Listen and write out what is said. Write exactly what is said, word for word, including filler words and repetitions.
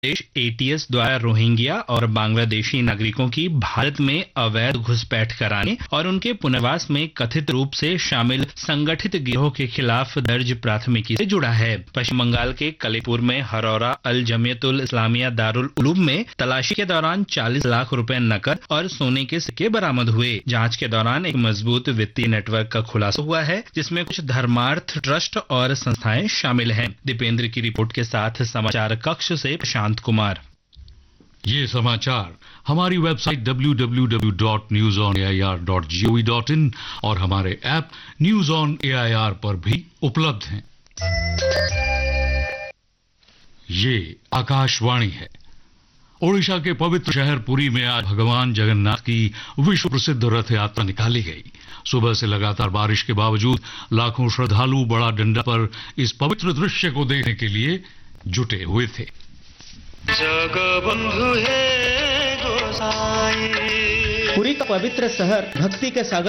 देश एटीएस द्वारा रोहिंग्या और बांग्लादेशी नागरिकों की भारत में अवैध घुसपैठ कराने और उनके पुनर्वास में कथित रूप से शामिल संगठित गिरोह के खिलाफ दर्ज प्राथमिकी से जुड़ा है। पश्चिम बंगाल के कलीपुर में हरौरा अल जमियतुल इस्लामिया दारुल उलूम में तलाशी के दौरान चालीस लाख रुपए नकद और सोने के सिक्के बरामद हुए। जांच के दौरान एक मजबूत वित्तीय नेटवर्क का खुलासा हुआ है, जिसमें कुछ धर्मार्थ ट्रस्ट और संस्थाएं शामिल हैं। दीपेंद्र की रिपोर्ट के साथ समाचार कक्ष से प्रशांत कुमार। ये समाचार हमारी website W W W dot news on A I R dot G O V dot in और हमारे app news on A I R पर भी उपलब्ध हैं। ये आकाशवाणी है। ओडिशा के पवित्र शहर पुरी में आज भगवान जगन्नाथ की विश्व प्रसिद्ध रथ यात्रा निकाली गई। सुबह से लगातार बारिश के बावजूद लाखों श्रद्धालु बड़ा डंडा पर इस पवित्र दृश्य को देखने के लिए जुटे हुए थे। पुरी का पवित्र शहर भक्ति के सागर